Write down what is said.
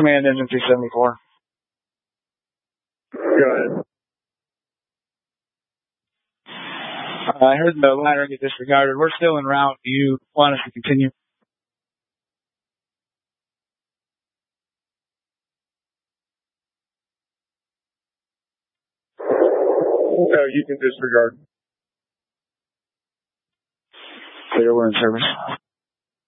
Command Engine 274. Go ahead. I heard the ladder get disregarded. We're still en route. Do you want us to continue? No, you can disregard. Clear, we're in service.